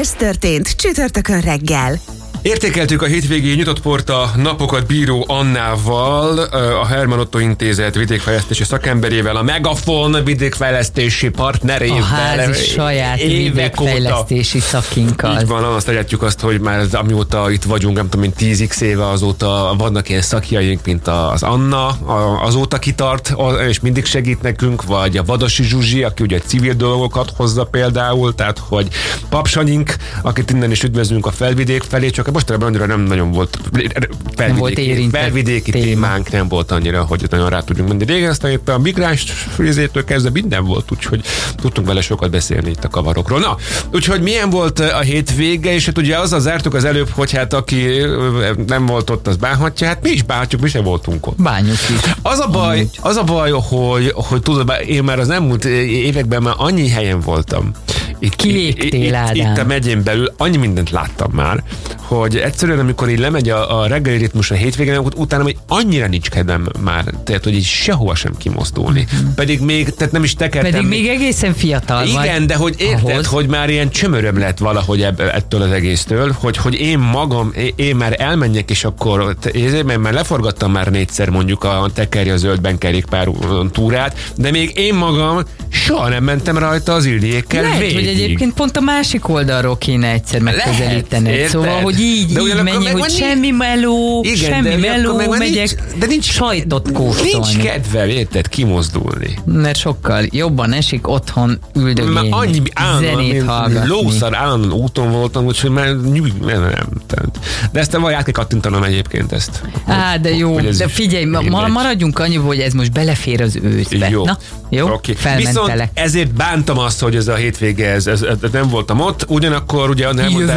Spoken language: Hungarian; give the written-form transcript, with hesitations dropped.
Ez történt csütörtökön reggel. Értékeltük a hétvégi nyitott porta napokat bíró Annával, a Hermann Otto Intézet vidékfejlesztési szakemberével, a Megafon vidékfejlesztési partnerével. A házi saját vidékfejlesztési szakinkkal. Így van, azt egyetjük azt, hogy már amióta itt vagyunk, nem tudom, mint 10x éve azóta vannak ilyen szakjaink, mint az Anna, azóta kitart, és mindig segít nekünk, vagy a Vadasi Zsuzsi, aki ugye civil dolgokat hozza például, tehát hogy Papsanyink, akit innen is üdvözlünk a felvidék felé, csak mostanában annyira nem nagyon volt felvidéki témánk, nem volt annyira, hogy nagyon rá tudjunk menni. Régen aztán itt a migráns frizétől kezdve minden volt, úgyhogy tudtunk vele sokat beszélni itt a kavarokról. Na, úgyhogy milyen volt a hétvége, és hát ugye azzal zártuk az előbb, hogy hát aki nem volt ott, az bánhatja, hát mi is bánhatjuk, mi sem voltunk ott. Bánjuk is. Az a baj, hogy tudod, én már az elmúlt években már annyi helyen voltam. Itt a megyén belül annyi mindent láttam már, hogy egyszerűen, amikor így lemegy a reggeli ritmus a hétvégén, utána hogy annyira nincs kedvem már, tehát, hogy így sehova sem kimozdulni. Pedig még, tehát nem is tekertem. Pedig még egészen fiatal vagy. Igen, de hogy érted, hogy már ilyen csömöröm lett valahogy ettől az egésztől, hogy én magam, én már elmenjek, és akkor én már leforgattam már 4-szer mondjuk a tekerje a zöldben kerékpár túrát, de még én magam soha nem mentem rajta az Ildiékkel végig. Hogy egyébként pont a másik oldalról kéne egyszer megközelítened. Szóval, hogy így menjél, hogy semmi meló, megyek, de nincs sajtot kóstolni. Nincs kedve, érted, kimozdulni. Mert sokkal jobban esik otthon üldögélni, zenét hallgatni. Lószar állandóan úton voltam, úgyhogy már nem. De ezt át kell kattintanom egyébként ezt. De jó, de figyelj, maradjunk annyiból, hogy ez most belefér az őszbe. Jó? Okay. Felmentelek. Viszont ezért bántam azt, hogy ez a hétvége, ez nem voltam ott, ugyanakkor ugye